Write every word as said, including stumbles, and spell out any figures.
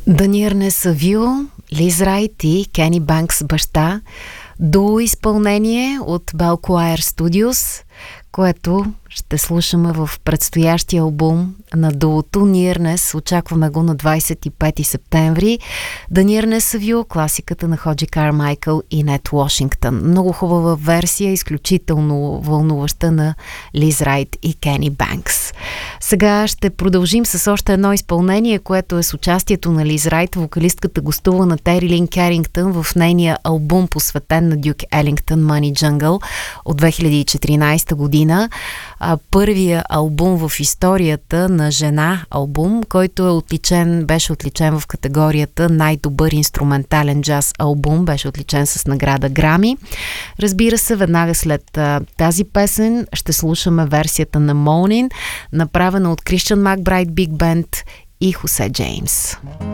Даниър Несъвил, Лиз Райт и Кени Банкс баща. Дуо изпълнение от Bell Choir Studios, което ще слушаме в предстоящия албум на дуото Nearness. Очакваме го на двадесет и пети септември. Даниър Несъвил, класиката на Ходжи Кармайкъл и Нет Вашингтън. Много хубава версия, изключително вълнуваща на Лиз Райт и Кени Банкс. Сега ще продължим с още едно изпълнение, което е с участието на Лиз Райт. Вокалистката гостува на Тери Лин Керингтън в нейния албум, посветен на Дюк Елингтън, Money Jungle от две хиляди и четиринадесета година. Първия албум в историята на жена албум, който е отличен, беше отличен в категорията най-добър инструментален джаз албум, беше отличен с награда Грами. Разбира се, веднага след а, тази песен ще слушаме версията на Morning, направена от Кристиан Макбрайт Биг Бенд и Хосе Джеймс.